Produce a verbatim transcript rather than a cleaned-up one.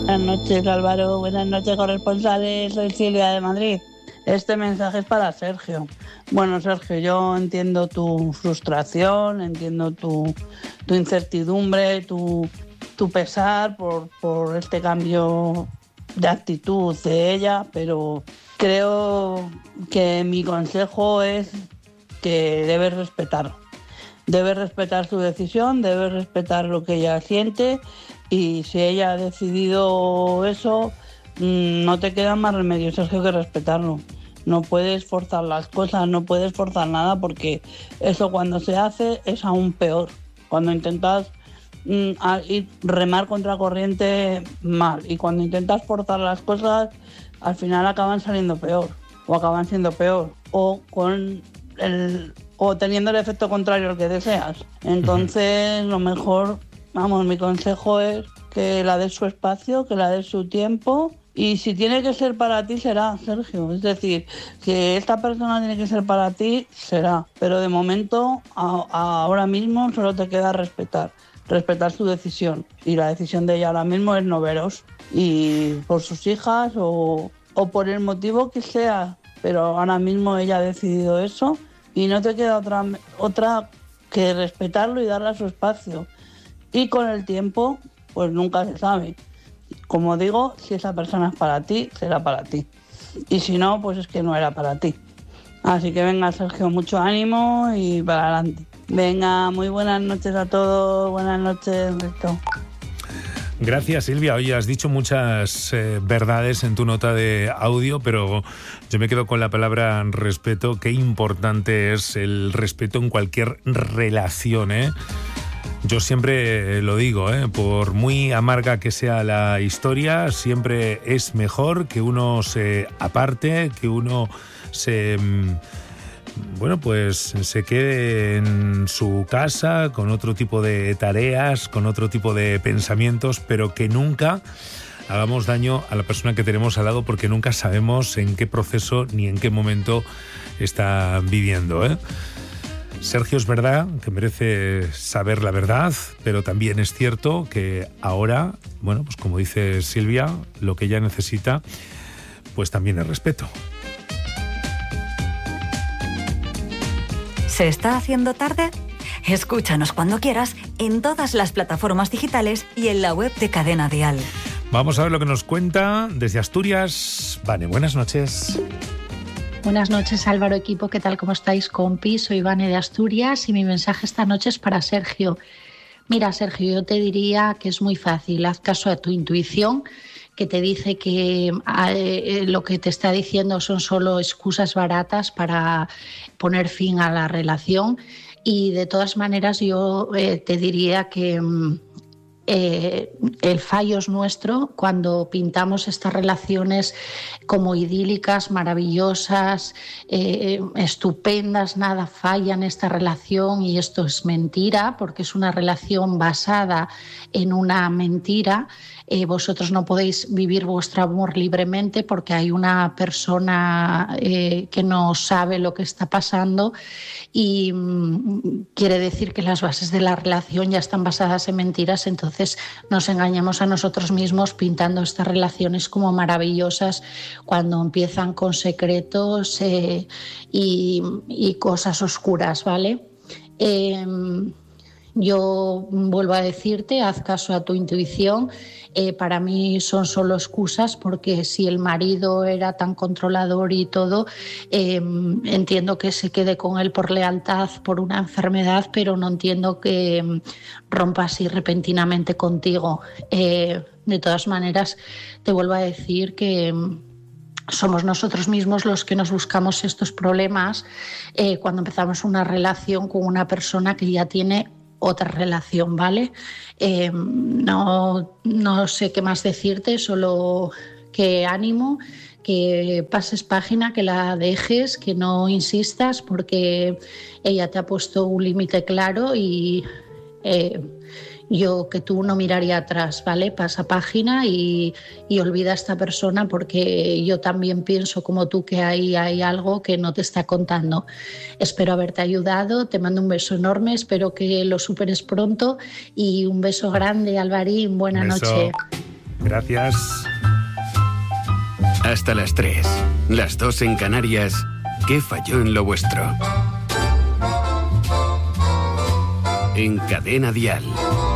Buenas noches, Álvaro. Buenas noches, corresponsales. Soy Silvia de Madrid. Este mensaje es para Sergio. Bueno, Sergio, yo entiendo tu frustración, entiendo tu, tu incertidumbre, tu, tu pesar por, por este cambio de actitud de ella, pero creo que mi consejo es que debes respetarlo. Debes respetar su decisión, debes respetar lo que ella siente, y si ella ha decidido eso, no te queda más remedio, Sergio, que respetarlo. No puedes forzar las cosas, no puedes forzar nada, porque eso cuando se hace es aún peor. Cuando intentas mm, ir remar contra corriente, mal. Y cuando intentas forzar las cosas, al final acaban saliendo peor, o acaban siendo peor, o con el o teniendo el efecto contrario al que deseas. Entonces, lo mejor, vamos, mi consejo es que la des su espacio, que la des su tiempo, y si tiene que ser para ti, será, Sergio. Es decir, si esta persona tiene que ser para ti, será. Pero de momento, a, a ahora mismo, solo te queda respetar. Respetar su decisión. Y la decisión de ella ahora mismo es no veros. Y por sus hijas o, o por el motivo que sea. Pero ahora mismo ella ha decidido eso. Y no te queda otra, otra que respetarlo y darle su espacio. Y con el tiempo, pues nunca se sabe. Como digo, si esa persona es para ti, será para ti. Y si no, pues es que no era para ti. Así que venga, Sergio, mucho ánimo y para adelante. Venga, muy buenas noches a todos. Buenas noches, Risto. Gracias, Silvia. Oye, has dicho muchas eh, verdades en tu nota de audio, pero yo me quedo con la palabra respeto. Qué importante es el respeto en cualquier relación, ¿eh? Yo siempre lo digo, ¿eh? Por muy amarga que sea la historia, siempre es mejor que uno se aparte, que uno se... bueno, pues se quede en su casa con otro tipo de tareas, con otro tipo de pensamientos, pero que nunca hagamos daño a la persona que tenemos al lado, porque nunca sabemos en qué proceso ni en qué momento está viviendo, ¿eh? Sergio, es verdad que merece saber la verdad, pero también es cierto que ahora, bueno, pues como dice Silvia, lo que ella necesita, pues también es respeto. ¿Se está haciendo tarde? Escúchanos cuando quieras en todas las plataformas digitales y en la web de Cadena Dial. Vamos a ver lo que nos cuenta desde Asturias. Vane, buenas noches. Buenas noches, Álvaro, equipo. ¿Qué tal? ¿Cómo estáis, compi? Soy Vane de Asturias y mi mensaje esta noche es para Sergio. Mira, Sergio, yo te diría que es muy fácil. Haz caso a tu intuición, que te dice que eh, lo que te está diciendo son solo excusas baratas para poner fin a la relación. Y de todas maneras yo eh, te diría que eh, el fallo es nuestro cuando pintamos estas relaciones como idílicas, maravillosas, eh, estupendas, nada falla en esta relación, y esto es mentira, porque es una relación basada en una mentira. Eh, vosotros no podéis vivir vuestro amor libremente porque hay una persona eh, que no sabe lo que está pasando, y mm, quiere decir que las bases de la relación ya están basadas en mentiras. Entonces nos engañamos a nosotros mismos pintando estas relaciones como maravillosas cuando empiezan con secretos eh, y, y cosas oscuras, ¿vale? Eh, Yo vuelvo a decirte, haz caso a tu intuición. Eh, para mí son solo excusas, porque si el marido era tan controlador y todo, eh, entiendo que se quede con él por lealtad, por una enfermedad, pero no entiendo que rompa así repentinamente contigo. Eh, de todas maneras, te vuelvo a decir que somos nosotros mismos los que nos buscamos estos problemas eh, cuando empezamos una relación con una persona que ya tiene otra relación, ¿vale? Eh, no, no sé qué más decirte, solo que ánimo, que pases página, que la dejes, que no insistas, porque ella te ha puesto un límite claro y eh, yo que tú no miraría atrás, ¿vale? Pasa página y, y olvida a esta persona, porque yo también pienso como tú que ahí hay algo que no te está contando. Espero haberte ayudado, te mando un beso enorme, espero que lo superes pronto y un beso grande, Alvarín, buena beso. noche. Gracias. Hasta las tres, las dos en Canarias. ¿Qué falló en lo vuestro? En Cadena Dial.